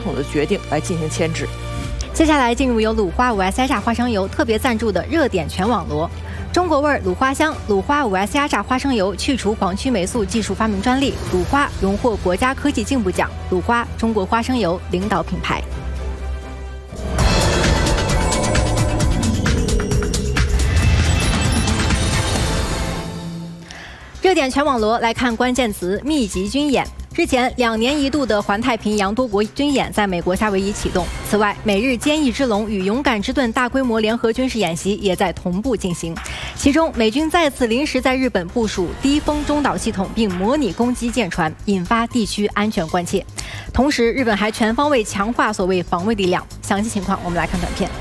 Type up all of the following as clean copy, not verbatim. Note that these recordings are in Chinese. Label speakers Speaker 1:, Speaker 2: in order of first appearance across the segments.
Speaker 1: 统的决定来进行牵制。
Speaker 2: 接下来进入由鲁花5S 压榨花生油特别赞助的热点全网罗。中国味鲁花香鲁花5S 压榨花生油去除黄曲霉素技术发明专利，鲁花荣获国家科技进步奖，鲁花中国花生油领导品牌。热点全网罗来看关键词：密集军演。日前，2年一度的环太平洋多国军演在美国夏威夷启动。此外，美日坚毅之龙与勇敢之盾大规模联合军事演习也在同步进行。其中，美军再次临时在日本部署低风中导系统，并模拟攻击舰船，引发地区安全关切。同时，日本还全方位强化所谓防卫力量。详细情况，我们来看短片。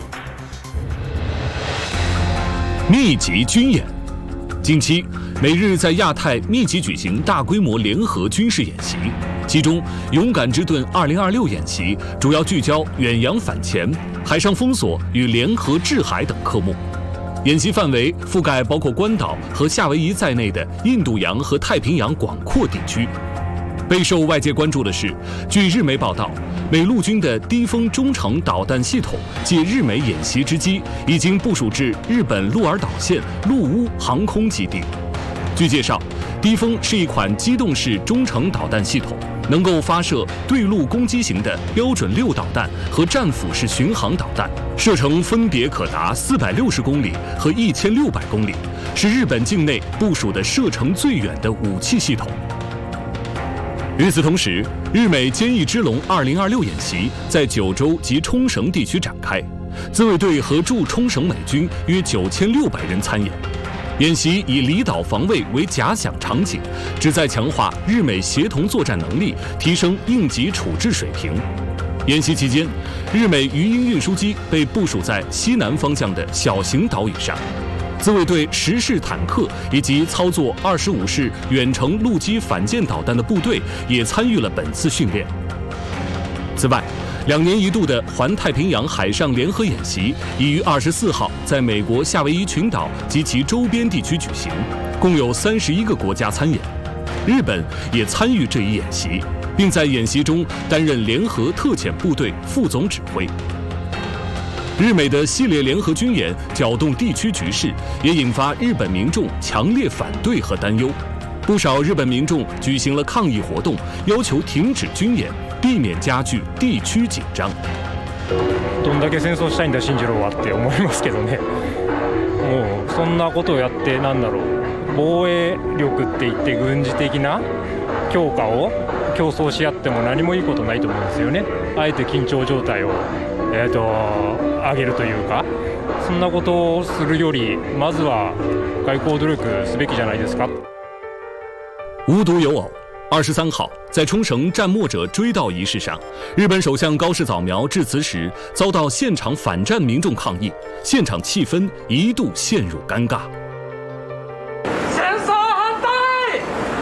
Speaker 3: 密集军演。近期，美日在亚太密集举行大规模联合军事演习，其中“勇敢之盾2026”演习主要聚焦远洋反潜、海上封锁与联合制海等科目。演习范围覆盖包括关岛和夏威夷在内的印度洋和太平洋广阔地区。备受外界关注的是，据日媒报道，美陆军的低风中程导弹系统借日美演习之机，已经部署至日本鹿儿岛县陆屋航空基地。据介绍，低风是一款机动式中程导弹系统，能够发射对陆攻击型的标准6导弹和战斧式巡航导弹，射程分别可达460公里和1600公里，是日本境内部署的射程最远的武器系统。与此同时，日美坚毅之龙2026演习在九州及冲绳地区展开，自卫队和驻冲绳美军约9600人参演。演习以离岛防卫为假想场景，旨在强化日美协同作战能力，提升应急处置水平。演习期间，日美鱼鹰运输机被部署在西南方向的小型岛屿上。自卫队10式坦克以及操作25式远程陆基反舰导弹的部队也参与了本次训练。此外，2年一度的环太平洋海上联合演习已于24号在美国夏威夷群岛及其周边地区举行，共有31个国家参演。日本也参与这一演习，并在演习中担任联合特遣部队副总指挥。日美的系列联合军演搅动地区局势，也引发日本民眾强烈反对和担忧。不少日本民众举行了抗议活动，要求停止軍演，避免加劇地區緊張。
Speaker 4: どんだけ戦争したいんだ信じろはって思いますけどね。もうそんなことをやってなんだろう、防衛力って言って軍事的な強化を競争し合っても何もいいことないと思うんですよね。あえて緊張状態を上げるというか、そんなことをするよりまずは外交努力すべきじゃないですか。
Speaker 3: 无独有偶，23号在冲绳战没者追悼仪式上，日本首相高市早苗致辞时遭到现场反战民众抗议，现场气氛一度陷入尴尬。
Speaker 5: 戦争反対！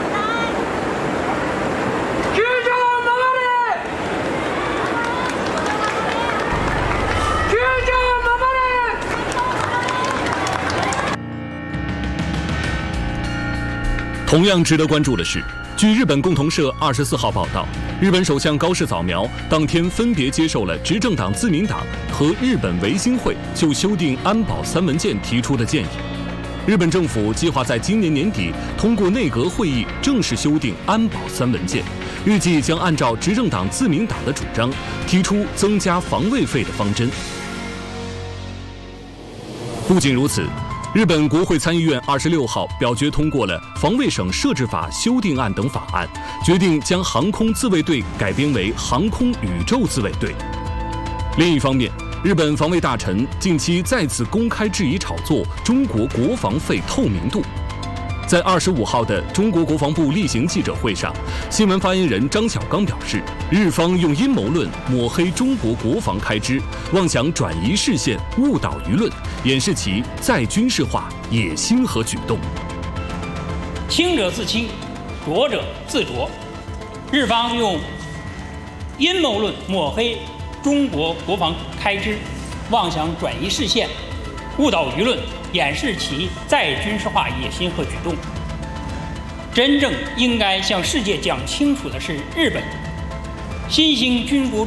Speaker 5: 球場を守れ！球場を守れ！
Speaker 3: 同样值得关注的是，据日本共同社24号报道，日本首相高市早苗当天分别接受了执政党自民党和日本维新会就修订安保3文件提出的建议。日本政府计划在今年年底通过内阁会议正式修订安保3文件，预计将按照执政党自民党的主张，提出增加防卫费的方针。不仅如此，日本国会参议院26号表决通过了防卫省设置法修订案等法案，决定将航空自卫队改编为航空宇宙自卫队。另一方面，日本防卫大臣近期再次公开质疑炒作中国国防费透明度。在25号的中国国防部例行记者会上，新闻发言人张晓刚表示，日方用阴谋论抹黑中国国防开支，妄想转移视线，误导舆论，掩饰其再军事化野心和举动。
Speaker 6: 清者自清，浊者自浊。日方用阴谋论抹黑中国国防开支，妄想转移视线，误导舆论，掩饰其再军事化野心和举动。真正应该向世界讲清楚的是，日本新兴军国